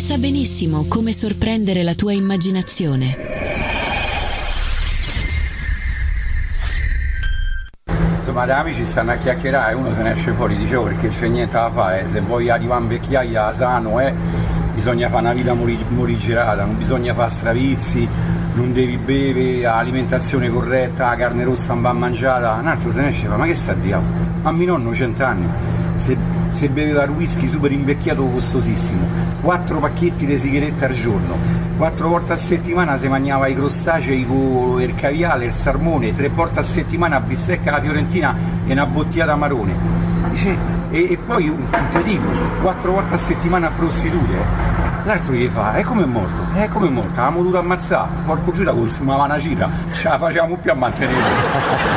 sa benissimo come sorprendere la tua immaginazione. Insomma, da amici stanno a chiacchierare, uno se ne esce fuori, dicevo, perché c'è niente da fare, se vuoi arrivare in vecchiaia sano, bisogna fare una vita morigerata, non bisogna fare stravizi, non devi bere, alimentazione corretta, la carne rossa non va mangiata. Un altro se ne esce e fa: ma che sta diavolo? Ma mio nonno 100 anni, se beveva il whisky super invecchiato costosissimo, 4 pacchetti di sigarette al giorno, 4 volte a settimana si mangiava i crostacei con il caviale, il salmone, 3 volte a settimana a bistecca alla fiorentina e una bottiglia marrone. Dice, e poi te dico, 4 volte a settimana a prostitute. L'altro gli fa: e come è morto? Come è morto? Avevamo dovuto ammazzare, porco giura, consumava una cifra, ce la facciamo più a mantenere.